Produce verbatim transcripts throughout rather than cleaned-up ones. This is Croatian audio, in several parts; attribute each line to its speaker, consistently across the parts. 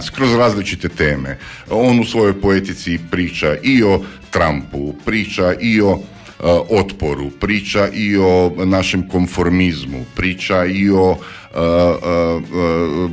Speaker 1: nas kroz različite teme. On u svojoj poetici priča i o Trumpu, priča i o uh, otporu, priča i o našem konformizmu, priča i o uh, uh, uh,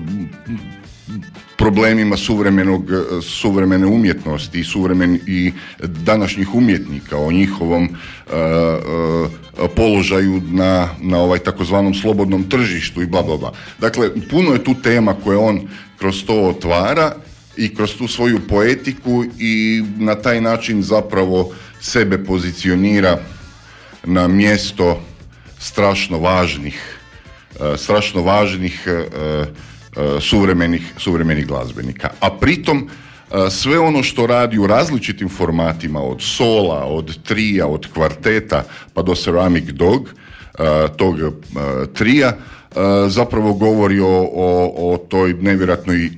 Speaker 1: problemima suvremenog, suvremene umjetnosti i, suvremen, i današnjih umjetnika, o njihovom uh, uh, položaju na, na ovaj takozvanom slobodnom tržištu i bla bla bla. Dakle, puno je tu tema koje on kroz to otvara i kroz tu svoju poetiku i na taj način zapravo sebe pozicionira na mjesto strašno važnih uh, strašno važnih uh, Suvremenih, suvremenih glazbenika. A pritom sve ono što radi u različitim formatima, od sola, od trija, od kvarteta pa do Ceramic Dog, tog trija, zapravo govori o, o, o toj nevjerojatnoj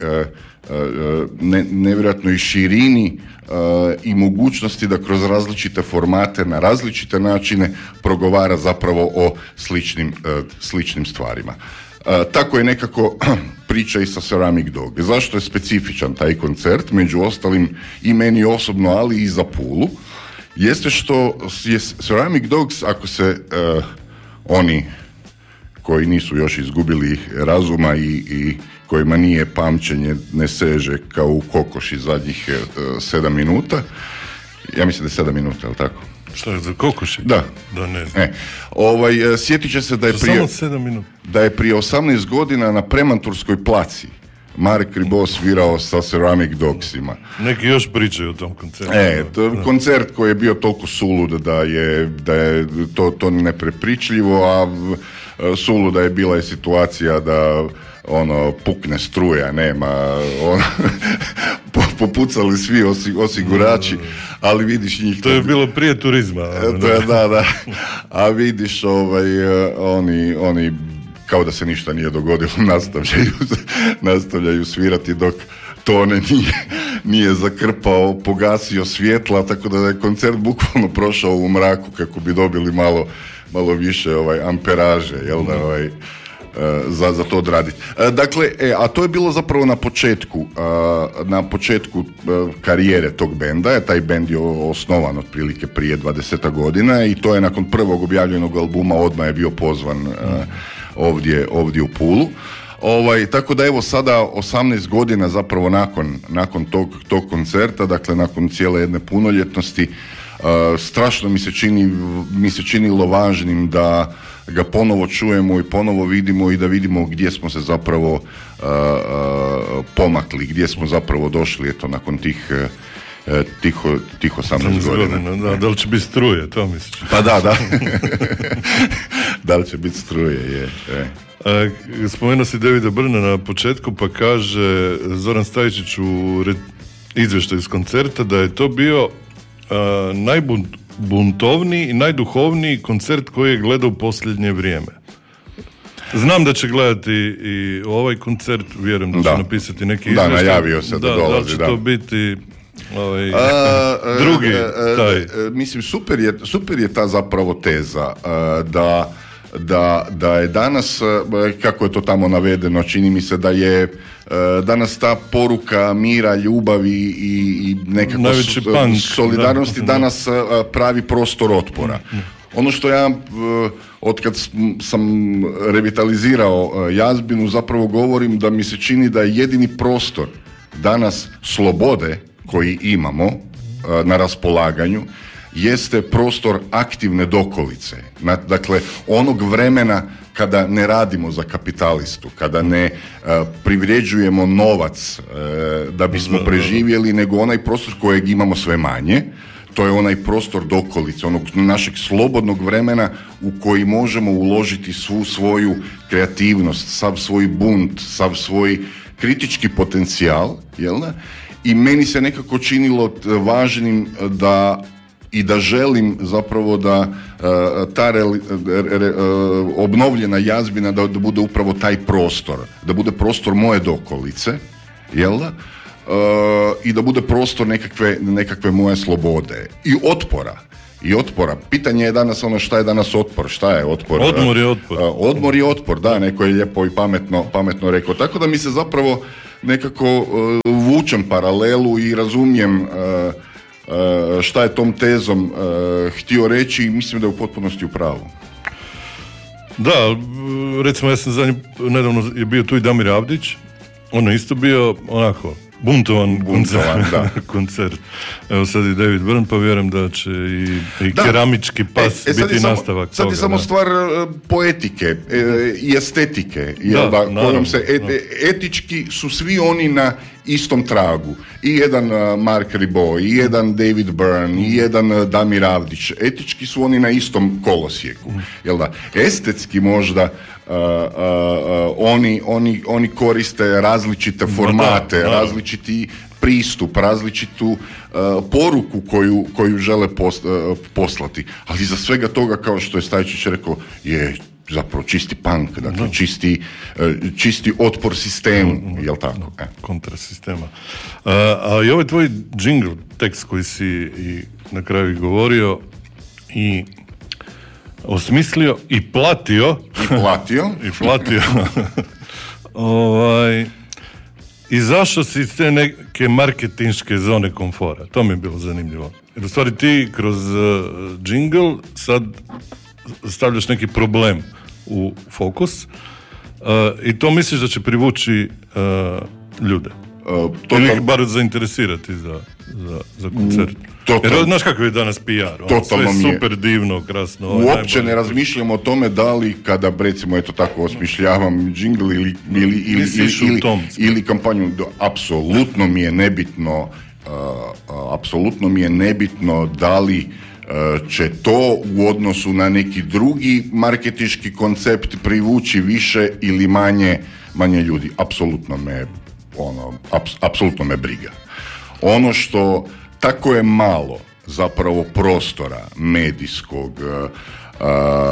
Speaker 1: ne, nevjerojatnoj širini i mogućnosti da kroz različite formate, na različite načine progovara zapravo o sličnim, sličnim stvarima. Uh, tako je nekako priča i sa Ceramic Dog. Zašto je specifičan taj koncert, među ostalim i meni osobno, ali i za Pulu, jeste što je Ceramic Dogs, ako se uh, oni koji nisu još izgubili razuma i, i kojima nije pamćenje ne seže kao u kokoši zadnjih uh, sedam minuta, ja mislim da je sedam minuta, je li tako?
Speaker 2: Šta je za kokoši?
Speaker 1: Da.
Speaker 2: Da, ne znam.
Speaker 1: E, ovaj, sjetit će se da je, prije, da je prije osamnaest godina na Premanturskoj placi Marek Ribot svirao sa Ceramic Dogsima.
Speaker 2: Neki još pričaju o tom koncertu.
Speaker 1: E, to, koncert koji je bio toliko sulud da je, da je to, to neprepričljivo, a suluda je bila je situacija da ono, pukne struja, nema, ono, popucali svi osi, osigurači, ali vidiš njih...
Speaker 2: To je bilo prije turizma.
Speaker 1: To je, da, da. A vidiš, ovaj, oni, oni kao da se ništa nije dogodilo, nastavljaju, nastavljaju svirati dok Tone nije, nije zakrpao, pogasio svjetla, tako da je koncert bukvalno prošao u mraku kako bi dobili malo, malo više ovaj, amperaže, jel da, ovaj, za, za to odraditi. Dakle, e, a to je bilo zapravo na početku, na početku karijere tog benda. Taj bend je osnovan otprilike prije dvadeset godina i to je nakon prvog objavljenog albuma odmah je bio pozvan mm. ovdje, ovdje u Pulu. Ovaj, tako da evo sada osamnaest godina zapravo nakon, nakon tog, tog koncerta, dakle nakon cijele jedne punoljetnosti, uh, strašno mi se, čini, mi se činilo važnim da ga ponovo čujemo i ponovo vidimo i da vidimo gdje smo se zapravo uh, uh, pomakli, gdje smo zapravo došli eto nakon tih uh, tiho, tiho osamnaest godina.
Speaker 2: Da, da li će biti struje, to misliš?
Speaker 1: Pa da, da. Da li će biti struje, je. je.
Speaker 2: A, spomenuo si Davida Brna na početku, pa kaže Zoran Stajičić u re... izvještaju iz koncerta da je to bio a, najbuntovniji i najduhovniji koncert koji je gledao u posljednje vrijeme. Znam da će gledati i ovaj koncert, vjerujem da, da. će napisati neki izvještaj. Da,
Speaker 1: najavio se da, da dolazi.
Speaker 2: Da li će
Speaker 1: da.
Speaker 2: to biti ovaj, a, drugi a, taj?
Speaker 1: A, mislim, super je, super je ta zapravo teza a, da Da, da je danas, kako je to tamo navedeno, čini mi se da je danas ta poruka mira, ljubavi i, i nekako
Speaker 2: punk,
Speaker 1: solidarnosti
Speaker 2: da,
Speaker 1: danas pravi prostor otpora. Ono što ja, otkad sam revitalizirao Jazbinu, zapravo govorim da mi se čini da je jedini prostor danas slobode koji imamo na raspolaganju jeste prostor aktivne dokolice. Dakle, onog vremena kada ne radimo za kapitalistu, kada ne uh, privređujemo novac uh, da bismo preživjeli, nego onaj prostor kojeg imamo sve manje, to je onaj prostor dokolice, onog našeg slobodnog vremena u koji možemo uložiti svu svoju kreativnost, sav svoj bunt, sav svoj kritički potencijal, jel da? I meni se nekako činilo važnim da i da želim zapravo da uh, ta re, re, re, uh, obnovljena Jazbina da, da bude upravo taj prostor, da bude prostor moje dokolice, jel da? Uh, i da bude prostor nekakve, nekakve moje slobode i otpora. i otpora. Pitanje je danas ono šta je danas otpor, šta je otpor?
Speaker 2: Odmor je otpor.
Speaker 1: Odmor je otpor, da, neko je lijepo i pametno, pametno rekao. Tako da mi se zapravo nekako uh, vučem paralelu i razumijem uh, uh, šta je tom tezom uh, htio reći i mislim da je u potpunosti u pravu.
Speaker 2: Da, recimo ja sam zadnji, nedavno je bio tu i Damir Avdić, on je isto bio onako buntovan, buntovan koncert, koncert. Evo sad i David Byrne, pa vjerujem da će i, i keramički pas e, e, biti
Speaker 1: samo,
Speaker 2: nastavak
Speaker 1: sad
Speaker 2: toga.
Speaker 1: Sad je samo
Speaker 2: da.
Speaker 1: stvar uh, poetike e, i estetike. Jel da, da, naravno, se et, etički su svi oni na istom tragu. I jedan uh, Mark Ribot, i jedan David Byrne, mm. i jedan uh, Damir Avdić. Etički su oni na istom kolosijeku. Mm. Jel da? Estetski možda Uh, uh, uh, oni, oni, oni koriste različite formate, da, da, različiti pristup, različitu uh, poruku koju, koju žele post, uh, poslati. Ali za svega toga, kao što je Stajčić rekao, je zapravo čisti punk, dakle da. čisti, uh, čisti otpor sistemu, mm, jel tako?
Speaker 2: Da, e. Kontra sistema. Uh, a i ovaj tvoj jingle, tekst koji si i na kraju govorio i osmislio i platio
Speaker 1: i platio
Speaker 2: i platio ovaj, izašao si iz te neke marketinške zone komfora. To mi je bilo zanimljivo. Jer u stvari ti kroz uh, jingle sad stavljaš neki problem u fokus uh, i to misliš da će privući uh, ljude. Uh, to ili ih bar zainteresirati za, za, za koncert. Mm. Total, jer znaš kako je danas P R, ono, sve je super divno, krasno.
Speaker 1: Uopće ne razmišljam o tome da li kada recimo eto tako osmišljavam jingle ili, ili, ili, ili, ili, ili kampanju, apsolutno mi je nebitno uh, uh, apsolutno mi je nebitno da li uh, će to u odnosu na neki drugi marketinški koncept privući više ili manje, manje ljudi. Apsolutno me ono, aps, apsolutno me briga. Ono što tako je malo zapravo prostora medijskog, uh, uh,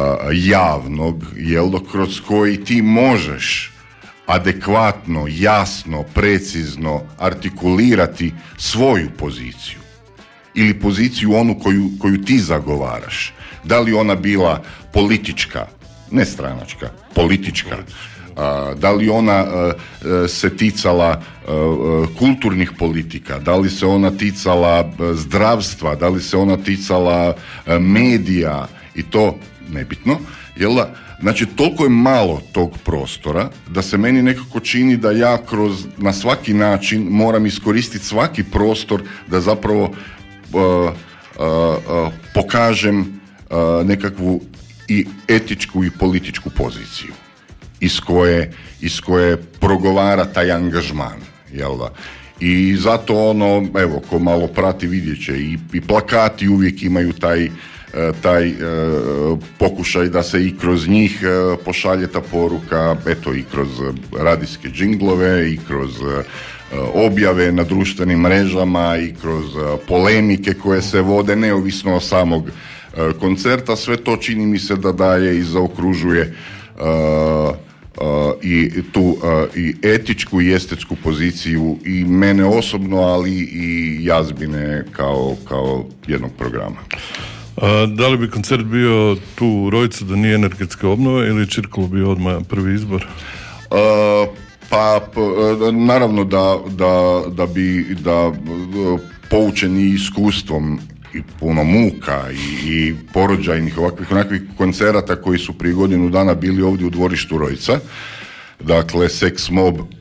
Speaker 1: javnog, jel do, kroz koji ti možeš adekvatno, jasno, precizno artikulirati svoju poziciju ili poziciju onu koju, koju ti zagovaraš. Da li ona bila politička, ne stranačka, politička, Uh, da li ona uh, se ticala uh, kulturnih politika, da li se ona ticala uh, zdravstva, da li se ona ticala uh, medija i to nebitno, jel da? Znači, toliko je malo tog prostora da se meni nekako čini da ja kroz, na svaki način moram iskoristiti svaki prostor da zapravo uh, uh, uh, pokažem uh, nekakvu i etičku i političku poziciju iz koje, iz koje progovara taj angažman, jel da? I zato ono, evo, ko malo prati vidjet će, i, i plakati uvijek imaju taj, taj e, pokušaj da se i kroz njih e, pošalje ta poruka, eto i kroz radijske džinglove, i kroz e, objave na društvenim mrežama, i kroz e, polemike koje se vode neovisno od samog e, koncerta. Sve to čini mi se da daje i zaokružuje e, Uh, i tu uh, i etičku i estetsku poziciju i mene osobno, ali i Jazbine kao, kao jednog programa.
Speaker 2: A, da li bi koncert bio tu u Rojcu da nije energetska obnova ili je Čirkolo bio odmah prvi izbor?
Speaker 1: Uh, pa p, naravno da, da, da bi da poučeni iskustvom i puno muka i, i porođajnih ovakvih onakvih koncerata koji su prije godinu dana bili ovdje u dvorištu Rojca, dakle Sex Mob uh,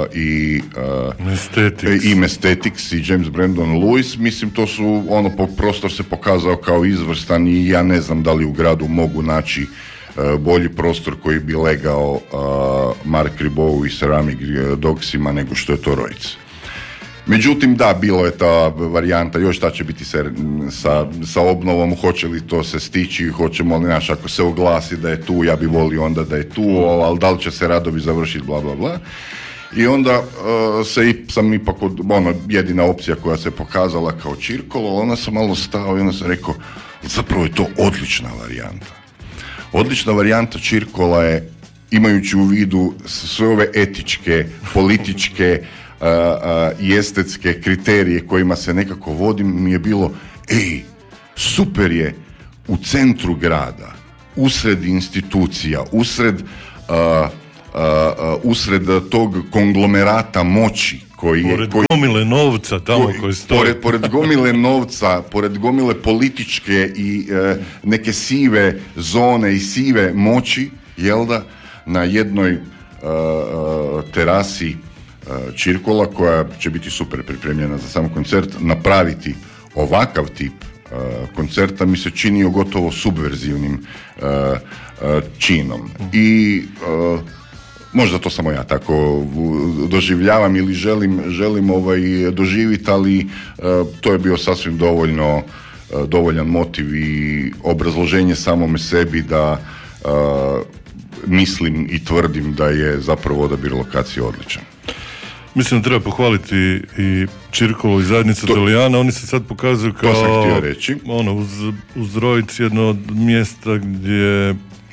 Speaker 1: i uh,
Speaker 2: Mestetics.
Speaker 1: i Mestetics i James Brandon Lewis, mislim to su ono, po, prostor se pokazao kao izvrstan i ja ne znam da li u gradu mogu naći uh, bolji prostor koji bi legao uh, Mark Ribotu i Ceramic Dogsima nego što je to Rojc. Međutim, da, bilo je ta varijanta, još šta će biti se, sa, sa obnovom, hoće li to se stići, hoćemo li, znaš, ako se oglasi da je tu, ja bi volio onda da je tu, ali da li će se radovi završiti, bla, bla, bla. I onda uh, se i, sam ipak, od, ono, jedina opcija koja se pokazala kao Čirkolo, onda sam malo stao i onda sam rekao, zapravo je to odlična varijanta. Odlična varijanta Čirkola je, imajući u vidu sve ove etičke, političke, Uh, uh, i estetske kriterije kojima se nekako vodim, mi je bilo, ej, super je u centru grada, usred institucija, usred, uh, uh, uh, usred tog konglomerata moći koji je...
Speaker 2: Pored
Speaker 1: koji,
Speaker 2: gomile novca tamo koji, koji stoji.
Speaker 1: Pored, pored gomile novca, pored gomile političke i uh, neke sive zone i sive moći, jel da, na jednoj uh, uh, terasi uh, Čirkola, koja će biti super pripremljena za sam koncert, napraviti ovakav tip uh, koncerta mi se činio gotovo subverzivnim uh, uh, činom. I uh, možda to samo ja tako doživljavam ili želim, želim ovaj, doživjeti, ali uh, to je bio sasvim dovoljno, uh, dovoljan motiv i obrazloženje samome sebi da uh, mislim i tvrdim da je zapravo odabir lokacije odličan.
Speaker 2: Mislim da treba pohvaliti i Čirkolu i zajednicu Italijana, oni se sad pokazuju kao
Speaker 1: to sam htio reći.
Speaker 2: Ono, uz, uz Rojc jedno od mjesta gdje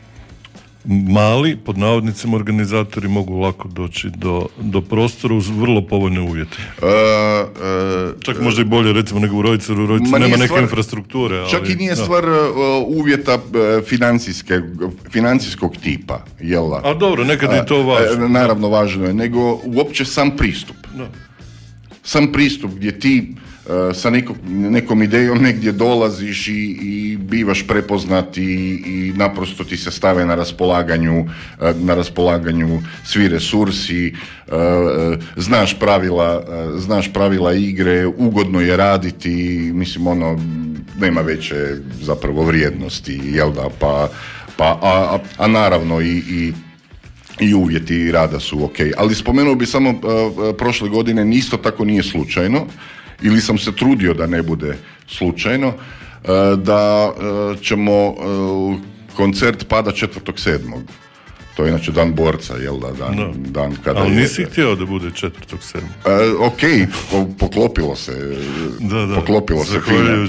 Speaker 2: mali, pod navodnicima, organizatori mogu lako doći do, do prostora uz vrlo povoljne uvjete. Uh, uh, čak možda i bolje recimo nego u Rojcu, u Rojcu nema neke stvar, infrastrukture. Ali,
Speaker 1: čak i nije
Speaker 2: da.
Speaker 1: stvar uh, uvjeta uh, financijske, financijskog tipa, jel da?
Speaker 2: A dobro, nekad je to važno.
Speaker 1: Uh, naravno važno je, nego uopće sam pristup. Da. Sam pristup gdje ti Uh, sa nekom, nekom idejom negdje dolaziš i, i bivaš prepoznat i, i naprosto ti se stave na raspolaganju, uh, na raspolaganju svi resursi, uh, uh, znaš pravila, uh, znaš pravila igre, ugodno je raditi, mislim ono, nema veće zapravo vrijednosti, jel da, pa, pa a, a, a naravno i, i i uvjeti rada su ok. Ali spomenuo bi samo uh, prošle godine isto tako nije slučajno, ili sam se trudio da ne bude slučajno, da ćemo koncert pada četvrtog sedmog. To je inače dan borca, jel da, dan, no. dan kada
Speaker 2: ali
Speaker 1: je...
Speaker 2: nisi htio da bude četvrtog sedmog.
Speaker 1: Uh, ok, po, poklopilo se.
Speaker 2: Da, da.
Speaker 1: Poklopilo se fino.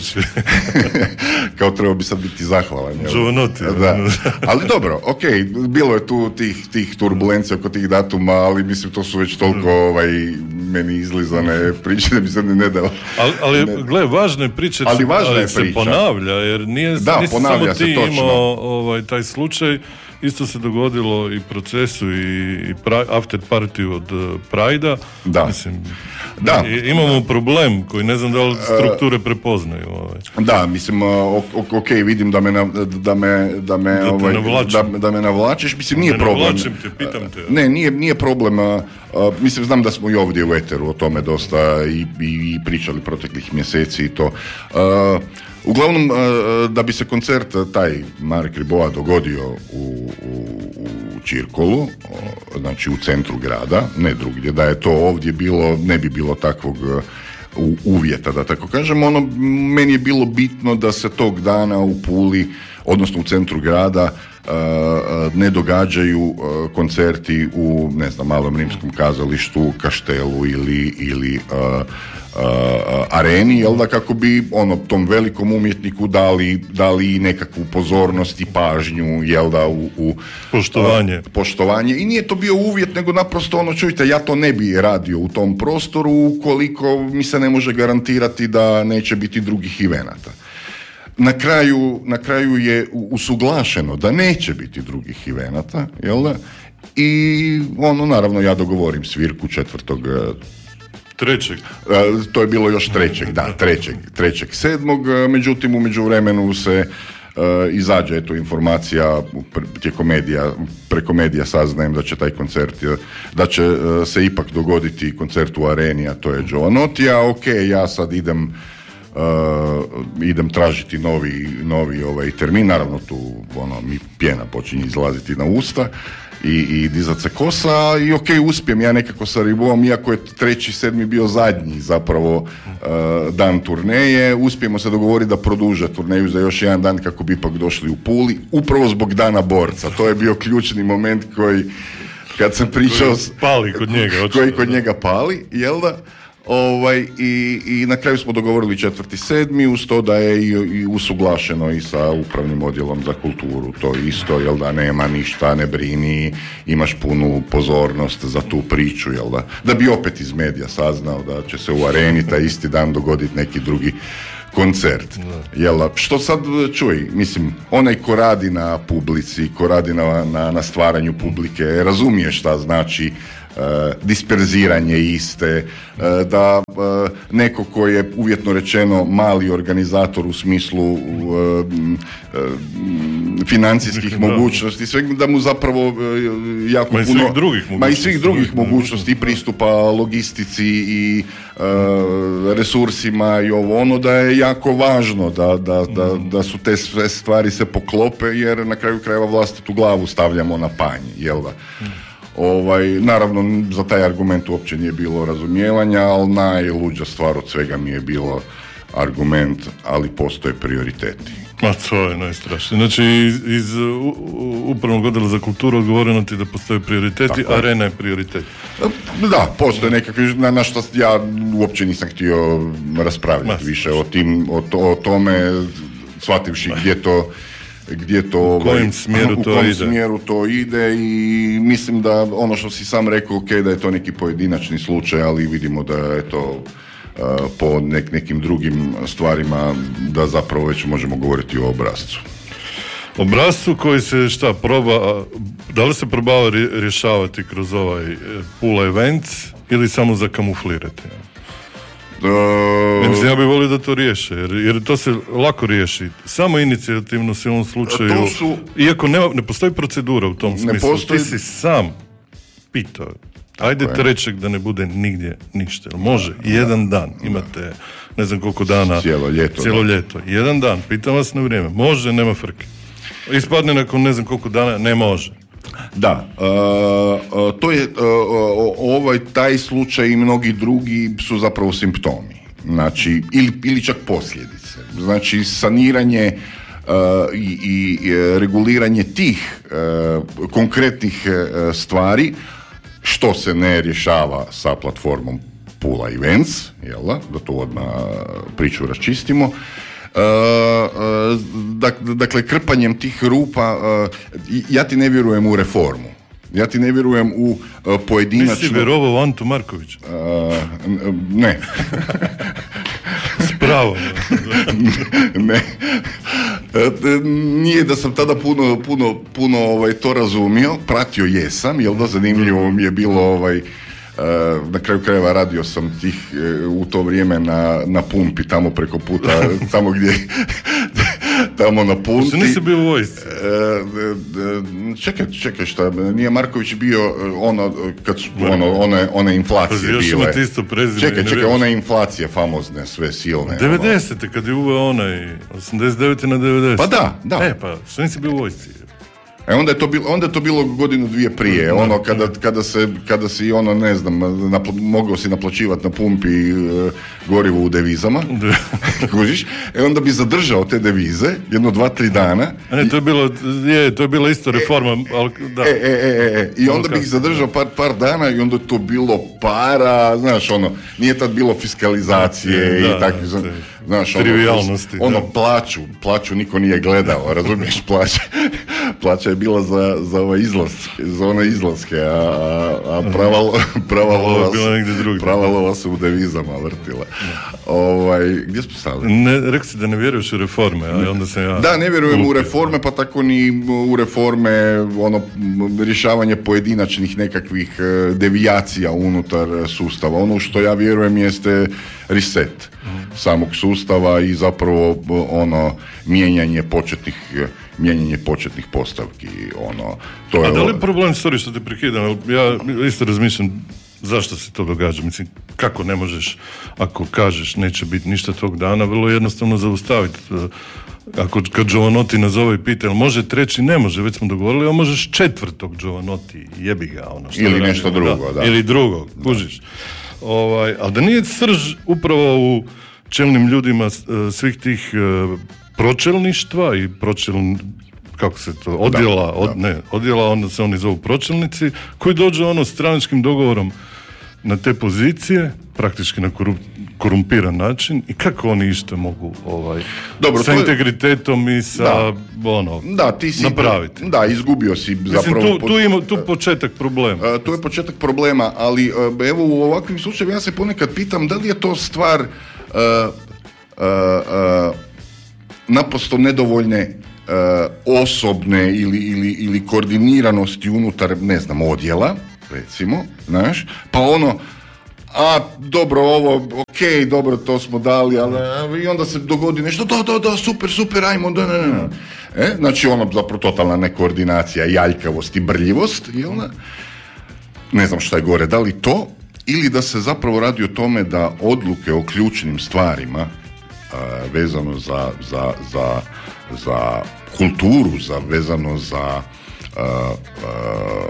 Speaker 1: Kao trebao bi sad biti zahvalan.
Speaker 2: Giovanotti.
Speaker 1: Da. Ali dobro, ok, bilo je tu tih, tih turbulencija oko tih datuma, ali mislim to su već toliko ovaj, meni izlizane priče da bi se ne dao.
Speaker 2: Ali, ali ne... gle, važno je priča, ali, važna ali je se priča. ponavlja, jer nije,
Speaker 1: da,
Speaker 2: nisi samo ti imao ovaj, taj slučaj. Isto se dogodilo i procesu i, i pra, after party od uh, Prajda.
Speaker 1: Da.
Speaker 2: Mislim,
Speaker 1: da.
Speaker 2: I, imamo problem koji ne znam da li strukture prepoznaju. Ovaj.
Speaker 1: Da, mislim, uh, ok, vidim da me, na, da me, da me,
Speaker 2: da
Speaker 1: ovaj, da, da me navlačiš. Mislim, nije
Speaker 2: ne
Speaker 1: problem.
Speaker 2: Navlačim te, pitam te. Ja.
Speaker 1: Ne, nije, nije problem. Uh, mislim, znam da smo i ovdje u Eteru o tome dosta i, i, i pričali proteklih mjeseci i to. Uh, Uglavnom, da bi se koncert taj Marek Riboa dogodio u, u, u Čirkolu, znači u centru grada, ne drugdje, da je to ovdje bilo, ne bi bilo takvog uvjeta, da tako kažem. Ono, meni je bilo bitno da se tog dana u Puli, odnosno u centru grada, ne događaju koncerti u, ne znam, Malom rimskom kazalištu, Kaštelu ili, ili uh, uh, areni, jel da, kako bi ono, tom velikom umjetniku dali, dali nekakvu pozornost i pažnju, jel da, u, u
Speaker 2: poštovanje.
Speaker 1: Uh, poštovanje. I nije to bio uvjet, nego naprosto ono, čujte, ja to ne bi radio u tom prostoru ukoliko mi se ne može garantirati da neće biti drugih evenata. Na kraju, na kraju je usuglašeno da neće biti drugih evenata, jel da? I ono, naravno, ja dogovorim svirku četvrtog...
Speaker 2: Trećeg.
Speaker 1: To je bilo još trećeg, da, trećeg, trećeg sedmog, međutim, u međuvremenu se uh, izađe eto informacija tijekom medija, preko medija saznajem da će taj koncert, da će uh, se ipak dogoditi koncert u areni, a to je Giovanotti, a ok, ja sad idem Uh, idem tražiti novi, novi ovaj termin, naravno tu ono, mi pjena počinje izlaziti na usta i, i dizat se kosa i ok, uspijem ja nekako sa Riboom, iako je treći, sedmi bio zadnji zapravo uh, dan turneje, uspijemo se dogovoriti da produže turneju za još jedan dan kako bi ipak došli u Puli, upravo zbog dana borca. To je bio ključni moment koji, kad sam pričao,
Speaker 2: koji pali kod njega,
Speaker 1: koji kod njega pali, jel da? Ovaj, i, i na kraju smo dogovorili četvrti sedmi, uz to da je i, i usuglašeno i sa upravnim odjelom za kulturu, to isto, jel da, nema ništa, ne brini, imaš punu pozornost za tu priču, jel da, da bi opet iz medija saznao da će se u Areni taj isti dan dogoditi neki drugi koncert. Jel da, što sad čuj, mislim, onaj ko radi na publici, ko radi na, na, na stvaranju publike, razumije šta znači Uh, disperziranje iste, uh, da uh, neko ko je uvjetno rečeno mali organizator u smislu uh, uh, financijskih da, mogućnosti, sve, da mu zapravo uh, jako
Speaker 2: ma
Speaker 1: puno...
Speaker 2: Drugih
Speaker 1: ma i svih drugih mogućnosti, i pristupa logistici i uh, resursima i ovo ono, da je jako važno da, da, da, da su te sve stvari se poklope, jer na kraju krajeva vlastitu glavu stavljamo na panj, jel da? Ovaj, naravno, za taj argument uopće nije bilo razumijevanja, ali najluđa stvar od svega mi je bilo argument, ali postoje prioriteti.
Speaker 2: Ma to je najstrašnije. Znači, iz, iz upravnog odjela za kulturu odgovoreno ti da postoje prioriteti, tako, Arena je prioritet.
Speaker 1: Da, postoje nekakvi, na, na što ja uopće nisam htio raspravljati Ma, više o, tim, o, to, o tome, shvativši gdje to gdje to,
Speaker 2: u kojem smjeru,
Speaker 1: u
Speaker 2: to,
Speaker 1: kom
Speaker 2: ide.
Speaker 1: smjeru to ide i mislim da ono što si sam rekao, ok, da je to neki pojedinačni slučaj, ali vidimo da je to uh, po nek, nekim drugim stvarima da zapravo već možemo govoriti o obrascu.
Speaker 2: Obrascu koji se šta proba, da li se probava rješavati kroz ovaj Pula Events ili samo zakamuflirati?
Speaker 1: Uh,
Speaker 2: Mislim, ja bih volio da to riješe, jer, jer to se lako riješi. Samo inicijativno se u ovom slučaju,
Speaker 1: su,
Speaker 2: iako nema, ne postoji procedura u tom smislu, postoji, ti si sam pitao, ajde trećeg da ne bude nigdje ništa. Može, da, jedan dan, da, imate ne znam koliko dana,
Speaker 1: cijelo ljeto,
Speaker 2: cijelo ljeto. Jedan dan, pitam vas na vrijeme, može, nema frke. Ispadne nakon ne znam koliko dana, ne može.
Speaker 1: Da, uh, uh, to je uh, uh, ovaj taj slučaj i mnogi drugi su zapravo simptomi, znači ili, ili čak posljedice. Znači saniranje uh, i, i reguliranje tih uh, konkretnih uh, stvari, što se ne rješava sa platformom Pula Events, jel da, da to odmah priču raščistimo. Uh, uh, dakle, krpanjem tih rupa, uh, ja ti ne vjerujem u reformu. Ja ti ne vjerujem u uh, pojedinačno...
Speaker 2: Nisi vjerovao u Antu Marković?
Speaker 1: Uh, ne.
Speaker 2: Spravo.
Speaker 1: Ne. Nije da sam tada puno, puno, puno ovaj, to razumio, pratio jesam, jel da, zanimljivo mi je bilo ovaj... Uh, na kraju krajeva radio sam tih uh, u to vrijeme na, na pumpi tamo preko puta, tamo gdje tamo na punti.
Speaker 2: Što nisi bio u vojsci?
Speaker 1: Uh, čekaj, čekaj šta, nije Marković bio ono, kad su ono, one, one inflacije
Speaker 2: još
Speaker 1: bile.
Speaker 2: Još isto prezime.
Speaker 1: Čekaj, čekaj, one inflacije famozne, sve silne.
Speaker 2: devedesete kad je uveo onaj, osamdeset devete na devedeset.
Speaker 1: Pa da, da.
Speaker 2: E pa, što nisi bio u vojsci?
Speaker 1: E onda je to bilo, onda je to bilo godinu dvije prije, ono kada, kada se, kada si ono, ne znam, napla, mogao si naplaćivati na pumpi uh, gorivo u devizama, kužiš, e onda bi zadržao te devize, jedno, dva, tri dana.
Speaker 2: A ne, to je bilo, je, to je bila isto reforma,
Speaker 1: e,
Speaker 2: ali da.
Speaker 1: E, e, e, e, i onda bi ih zadržao par, par dana i onda je to bilo para, znaš, ono, nije tad bilo fiskalizacije da, i takvi, da, znaš, ono,
Speaker 2: trivialnosti,
Speaker 1: ono,
Speaker 2: da.
Speaker 1: plaću, plaću niko nije gledao, razumiješ, plaća, plaća je bila za, za ove izlaske, za one izlaske, a, a prava, prava, lova, prava lova se u devizama vrtila. Ovaj, gdje smo stali?
Speaker 2: Ne, rekao si da ne vjeruješ u reforme, ali onda sam ja...
Speaker 1: Da, ne vjerujem u reforme, pa tako ni u reforme, ono, rješavanje pojedinačnih nekakvih devijacija unutar sustava. Ono što ja vjerujem jeste reset samog sustava i zapravo ono, mijenjanje početnih mijenjanje početnih postavki, ono, to je...
Speaker 2: A da li je problem, sorry što te prekidam, ja isto razmišljam zašto se to događa, mislim, kako ne možeš, ako kažeš neće biti ništa tog dana, vrlo jednostavno zaustaviti. Ako kad Giovanotti nazove i pita, jel može treći, ne može, već smo dogovorili, a možeš četvrtog Giovanotti, jebi ga, ono što...
Speaker 1: Ili nešto drugo, da.
Speaker 2: da. Ili drugo, kužiš. Ovaj, ali da nije srž upravo u čelnim ljudima svih tih pročelništva i pročel, kako se to, odjela, da, od, da. ne, odjela, onda se oni zovu pročelnici, koji dođu ono stranačkim dogovorom na te pozicije, praktički na korup, korumpiran način, i kako oni išto mogu ovaj,
Speaker 1: Dobro,
Speaker 2: sa
Speaker 1: je,
Speaker 2: integritetom i sa
Speaker 1: da,
Speaker 2: ono,
Speaker 1: da, ti si,
Speaker 2: napraviti.
Speaker 1: Da, izgubio si zapravo...
Speaker 2: Mislim, tu, tu ima tu početak problema.
Speaker 1: Uh, tu je početak problema, ali uh, evo u ovakvim slučajevima ja se ponekad pitam da li je to stvar uh, uh, uh, naprosto nedovoljne uh, osobne ili, ili, ili koordiniranosti unutar, ne znam, odjela, recimo, znaš, pa ono, a dobro, ovo, ok, dobro, to smo dali, ali i onda se dogodi nešto, da, da, da, super, super, ajmo, da, da, da. E, znači ono, zapravo totalna nekoordinacija, jaljkavost i brljivost, jel da? Ne znam šta je gore, da li to, ili da se zapravo radi o tome da odluke o ključnim stvarima, a, vezano za, za, za, za kulturu, za, vezano za a, a,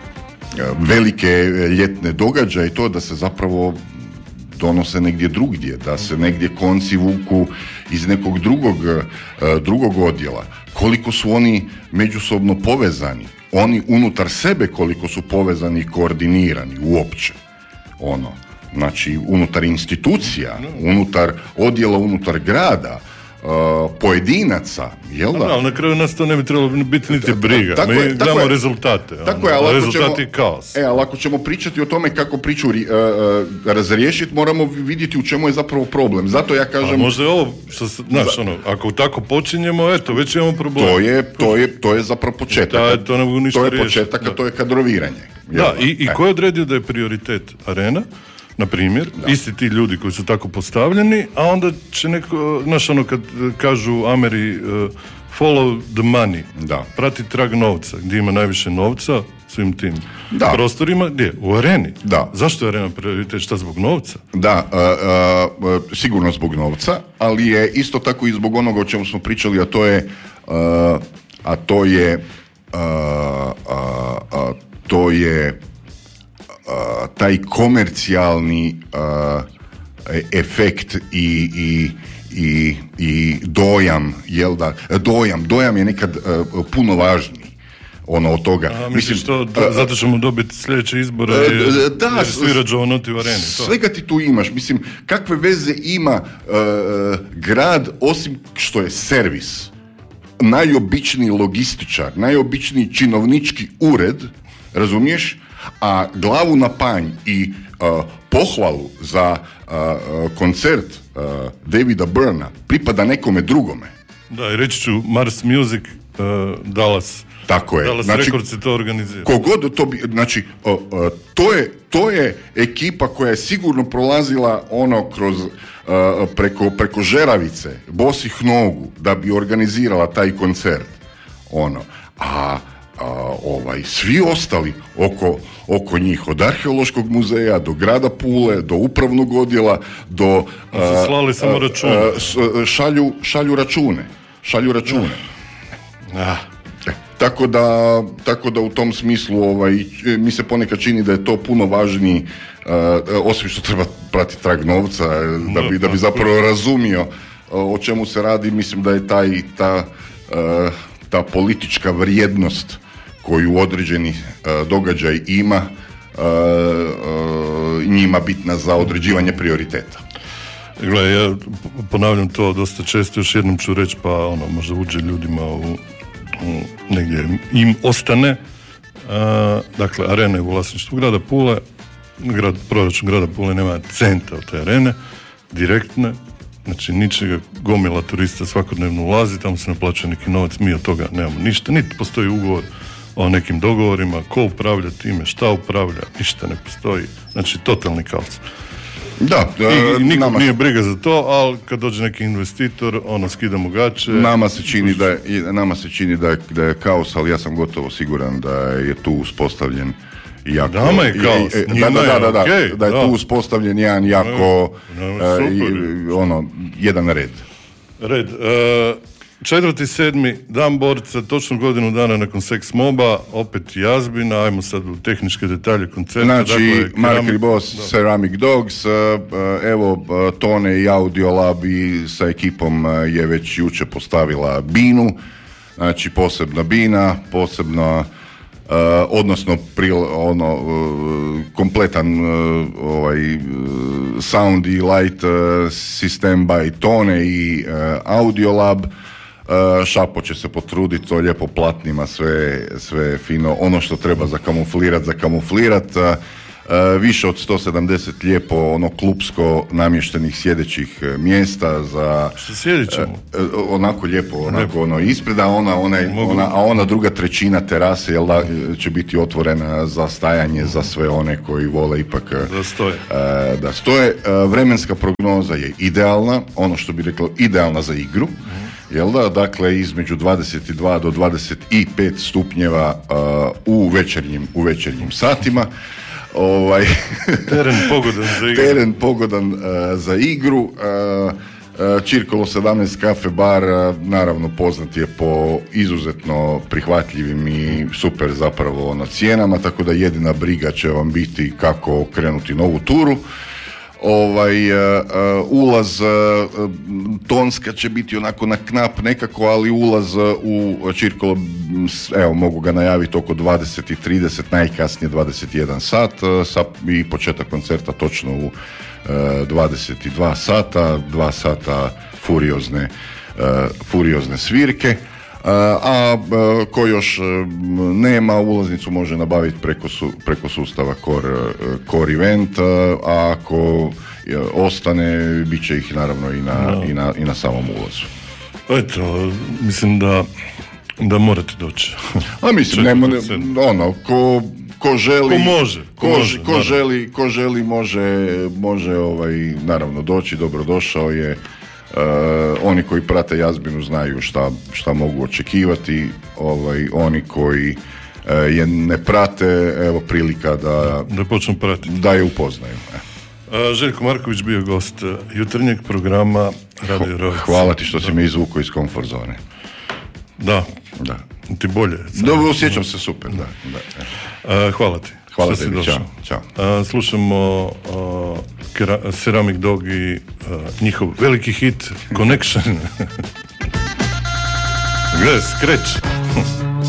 Speaker 1: velike ljetne događaje i to da se zapravo donose negdje drugdje, da se negdje konci vuku iz nekog drugog, drugog odjela. Koliko su oni međusobno povezani, oni unutar sebe koliko su povezani i koordinirani uopće. Ono, znači unutar institucija, unutar odjela, unutar grada, Uh, pojedinaca, jel da?
Speaker 2: Ali na kraju nas to ne bi trebalo biti niti briga.
Speaker 1: Tako
Speaker 2: Mi
Speaker 1: je,
Speaker 2: gledamo
Speaker 1: je,
Speaker 2: rezultate.
Speaker 1: Tako je,
Speaker 2: ali
Speaker 1: rezultati
Speaker 2: je kaos.
Speaker 1: E, ali ako ćemo pričati o tome kako priču uh, uh, razriješiti, moramo vidjeti u čemu je zapravo problem. Zato ja kažem...
Speaker 2: A možda je ovo, što, znaš, za... ono, ako tako počinjemo, eto, već imamo problem.
Speaker 1: To je, to je, to je zapravo početak.
Speaker 2: Da, to, ne mogu ništa
Speaker 1: to je
Speaker 2: riješiti.
Speaker 1: početak, a to je kadroviranje.
Speaker 2: Da, da, i, i ko je odredio da je prioritet arena? Na primjer, da. Isti ti ljudi koji su tako postavljeni, a onda će neko, znaš ono kad kažu Ameri uh, follow the money,
Speaker 1: da. Prati
Speaker 2: trag novca, gdje ima najviše novca svim tim
Speaker 1: da.
Speaker 2: prostorima, gdje? U areni.
Speaker 1: Da.
Speaker 2: Zašto je arena prioritet? Šta, zbog novca?
Speaker 1: Da, uh, uh, sigurno zbog novca, ali je isto tako i zbog onoga o čemu smo pričali, a to je uh, a to je uh, uh, uh, to je Uh, taj komercijalni uh, efekt i, i, i, i dojam, jel da, dojam, dojam je nekad uh, puno važniji ono od toga.
Speaker 2: A, mislim, što, da, uh, zato ćemo dobiti sljedeće izbore uh, jer, da, jer svira Giovanotti u areni. To.
Speaker 1: Svega ti tu imaš, mislim, kakve veze ima uh, grad osim što je servis, najobičniji logističar, najobičniji činovnički ured, razumiješ? A glavu na panj i uh, pohvalu za uh, uh, koncert uh, Davida Byrna pripada nekome drugome.
Speaker 2: Da, i reći ću Mars Music, uh, Dallas.
Speaker 1: Tako je.
Speaker 2: Dallas
Speaker 1: znači,
Speaker 2: Records se to organizira.
Speaker 1: Kogod to bi, znači, uh, uh, to je, to je ekipa koja je sigurno prolazila ono kroz, uh, preko, preko žeravice, bosih nogu, da bi organizirala taj koncert. Ono. A A, ovaj, svi ostali oko, oko njih, od arheološkog muzeja do grada Pule, do upravnog odjela, do
Speaker 2: a, slali samo račune.
Speaker 1: A, šalju, šalju račune šalju račune
Speaker 2: ah.
Speaker 1: e, tako da tako da u tom smislu ovaj, mi se ponekad čini da je to puno važniji uh, osim što treba pratiti trag novca da bi, da bi zapravo razumio uh, o čemu se radi. Mislim da je taj ta, uh, ta politička vrijednost koju određeni uh, događaj ima uh, uh, njima bitna za određivanje prioriteta.
Speaker 2: Gle, ja ponavljam to dosta često, još jednom ću reći, pa ono, možda uđe ljudima u, u negdje im ostane. Uh, dakle, arena je u vlasništvu grada Pule, grad, proračun grada Pule nema centa od te arene, direktne, znači ničega, gomila turista svakodnevno ulazi, tamo se naplaćuje neki novac, mi od toga nemamo ništa, niti postoji ugovor o nekim dogovorima, ko upravlja time, šta upravlja, ništa ne postoji, znači totalni kaos.
Speaker 1: Da,
Speaker 2: i, i nikog nama, nije briga za to, ali kad dođe neki investitor, ono, skidamo gače.
Speaker 1: Nama se čini da je, nama se čini da je, da je kaos, ali ja sam gotovo siguran da je tu uspostavljen jako...
Speaker 2: Nama je kaos,
Speaker 1: je, da, da, da, da, da,
Speaker 2: okay,
Speaker 1: da je
Speaker 2: da.
Speaker 1: tu uspostavljen jedan jako,
Speaker 2: no, no,
Speaker 1: uh, i, ono, jedan red.
Speaker 2: Red. Uh, Četvrti sedmi, dan borca, točno godinu dana nakon Sex Moba, opet Jazbina, ajmo sad u tehničke detalje koncerta.
Speaker 1: Znači,
Speaker 2: dakle,
Speaker 1: Mark Ribos, da. Ceramic Dogs, evo, Tone i Audiolab i sa ekipom je već jučer postavila binu, znači posebna bina, posebna odnosno pri, ono, uh, kompletan uh, ovaj, uh, sound i light uh, sistem by Tone i uh, Audiolab. Uh, Šapo će se potruditi, to lijepo platnima, sve, sve fino, ono što treba zakamuflirat, zakamuflirat. Uh, Uh, više od sto sedamdeset lijepo ono klupsko namještenih sjedećih uh, mjesta za
Speaker 2: što sjedit ćemo?
Speaker 1: Uh, uh, onako lijepo, onako ono ispred, a ona, onaj, ona, a ona druga trećina terase jel da, će biti otvorena za stajanje za sve one koji vole ipak
Speaker 2: da stoje.
Speaker 1: Uh, da stoje. Uh, vremenska prognoza je idealna, ono što bi rekla idealna za igru. Mm. Jel da, dakle između dvadeset dva do dvadeset pet stupnjeva uh, u večernjim, u večernjim satima. Ovaj,
Speaker 2: teren pogodan za igru.
Speaker 1: Teren pogodan uh, za igru. Uh, uh, Čirkolo sedamnaest kafe bar uh, naravno poznat je po izuzetno prihvatljivim i super zapravo na cijenama, tako da jedina briga će vam biti kako krenuti novu turu. Ovaj uh, uh, ulaz uh, tonska će biti onako na knap nekako, ali ulaz u Čirkolo, evo mogu ga najaviti oko dvadeset i trideset, najkasnije dvadeset jedan sat, uh, sa, i početak koncerta točno u uh, dvadeset dva sata, dva sata furiozne, uh, furiozne svirke. Uh, a uh, ko još uh, nema, ulaznicu može nabaviti preko, su, preko sustava Core, uh, Core Event, uh, a ako uh, ostane, bit će ih naravno i na, no. i na, i na samom ulazu.
Speaker 2: Eto, mislim da, da morate doći.
Speaker 1: A mislim, nema, ne, ono, ko, ko želi,
Speaker 2: ko može, ko,
Speaker 1: ko,
Speaker 2: može,
Speaker 1: ko želi, ko želi može, može ovaj, naravno doći, dobrodošao je. Uh, oni koji prate Jazbinu znaju šta, šta mogu očekivati, ovaj, oni koji uh, je ne prate, evo prilika da,
Speaker 2: da počnu pratiti,
Speaker 1: da je upoznaju.
Speaker 2: Uh, Željko Marković bio gost jutarnjeg programa Radio Rovica.
Speaker 1: Hvala ti što si me izvukao iz komfort zone.
Speaker 2: Da,
Speaker 1: da.
Speaker 2: Ti bolje.
Speaker 1: Dobro, osjećam se super. Da, da.
Speaker 2: Uh, hvala ti.
Speaker 1: Hvala tebi, čao. čao.
Speaker 2: Uh, slušamo uh, kera- Ceramic Dog i uh, njihov veliki hit Connection. Gledaj, Scratch.